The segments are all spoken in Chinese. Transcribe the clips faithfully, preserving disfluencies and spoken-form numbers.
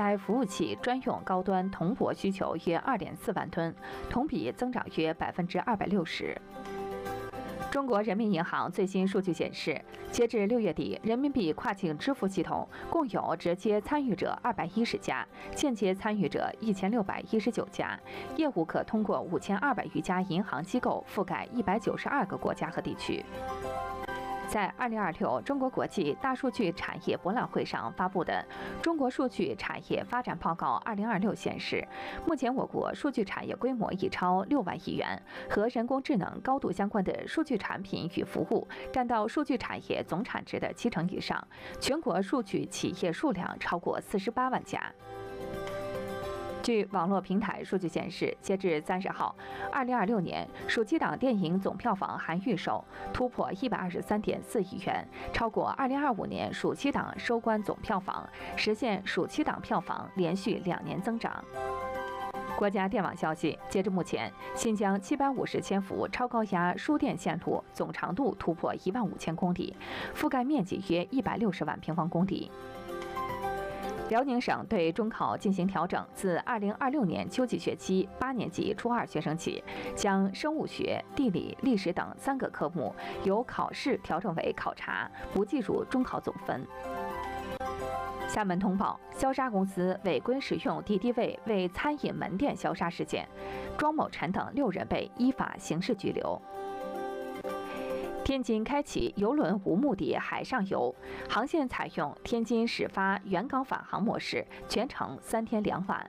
I 服务器专用高端铜箔需求约 二点四万吨，同比增长约百分之二百六十。中国人民银行最新数据显示，截至六月底，人民币跨境支付系统共有直接参与者二百一十家，间接参与者一千六百一十九家，业务可通过五千二百余家银行机构覆盖一百九十二个国家和地区。在二零二六中国国际大数据产业博览会上发布的《中国数据产业发展报告二零二六》显示，目前我国数据产业规模已超六万亿元，和人工智能高度相关的数据产品与服务占到数据产业总产值的七成以上，全国数据企业数量超过四十八万家。据网络平台数据显示，截至三十号，二零二六年暑期档电影总票房含预售突破一百二十三点四亿元，超过二零二五年暑期档收官总票房，实现暑期档票房连续两年增长。国家电网消息，截至目前，新疆七百五十千伏超高压输电线路总长度突破一万五千公里，覆盖面积约一百六十万平方公里。辽宁省对中考进行调整，自二零二六年秋季学期八年级初二学生起，将生物学、地理、历史等三个科目由考试调整为考察，不计入中考总分。厦门通报：消杀公司违规使用敌敌畏为餐饮门店消杀事件，庄某晨等六人被依法刑事拘留。天津开启邮轮无目的海上游，航线采用天津始发原港返航模式，全程三天两晚。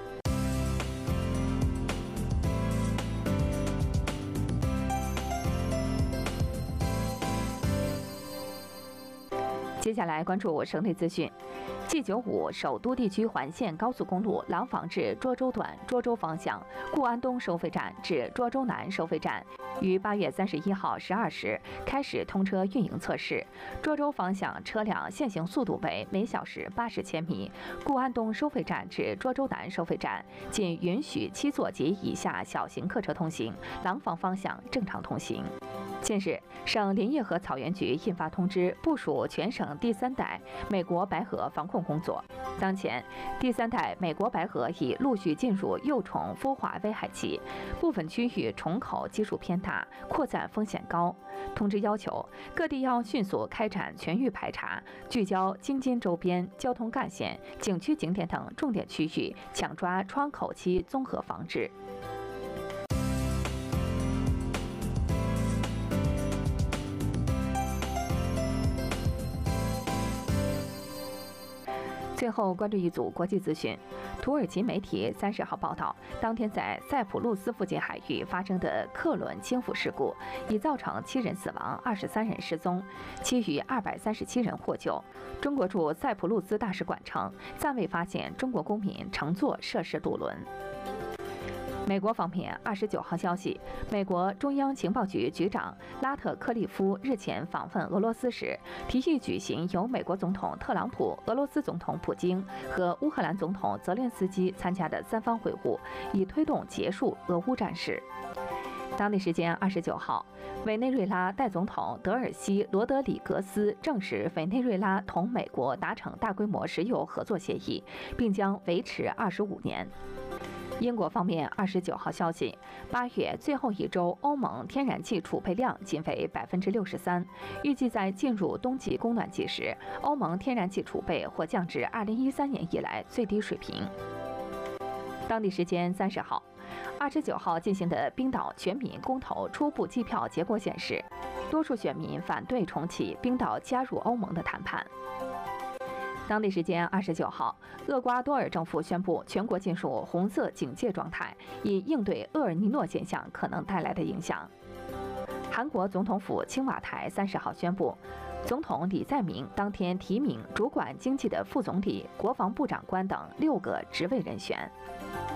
接下来关注省内资讯。G 九五首都地区环线高速公路廊坊至涿州段涿州方向固安东收费站至涿州南收费站于八月三十一号十二时开始通车运营测试。涿州方向车辆限行速度为每小时八十千米，固安东收费站至涿州南收费站仅允许七座及以下小型客车通行，廊坊方向正常通行。近日，省林业和草原局印发通知，部署全省第三代美国白河防控工作。当前，第三代美国白河已陆续进入幼虫孵化危害期，部分区域虫口基数偏大，扩散风险高。通知要求，各地要迅速开展全域排查，聚焦京津周边交通干线、景区景点等重点区域，抢抓窗口期综合防治。最后关注一组国际资讯。土耳其媒体三十号报道，当天在塞浦路斯附近海域发生的客轮倾覆事故，已造成七人死亡、二十三人失踪，其余二百三十七人获救。中国驻塞浦路斯大使馆称，暂未发现中国公民乘坐涉事渡轮。美国方面二十九号消息，美国中央情报局局长拉特克利夫日前访问俄罗斯时，提议举行由美国总统特朗普、俄罗斯总统普京和乌克兰总统泽连斯基参加的三方会晤，以推动结束俄乌战事。当地时间二十九号，委内瑞拉代总统德尔西·罗德里格斯证实，委内瑞拉同美国达成大规模石油合作协议，并将维持二十五年。英国方面二十九号消息，八月最后一周，欧盟天然气储备量仅为百分之六十三，预计在进入冬季供暖季时，欧盟天然气储备或降至二零一三年以来最低水平。当地时间三十号，二十九号进行的冰岛全民公投初步计票结果显示，多数选民反对重启冰岛加入欧盟的谈判。当地时间二十九号，厄瓜多尔政府宣布全国进入红色警戒状态，以应对厄尔尼诺现象可能带来的影响。韩国总统府青瓦台三十号宣布，总统李在明当天提名主管经济的副总理、国防部长官等六个职位人选。